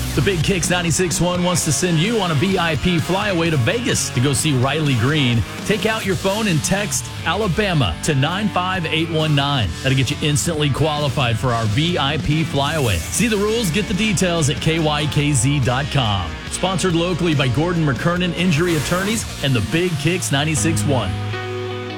The Big Kicks 96.1 wants to send you on a VIP flyaway to Vegas to go see Riley Green. Take out your phone and text Alabama to 95819. That'll get you instantly qualified for our VIP flyaway. See the rules, get the details at kykz.com. Sponsored locally by Gordon McKernan Injury Attorneys and the Big Kicks 96.1.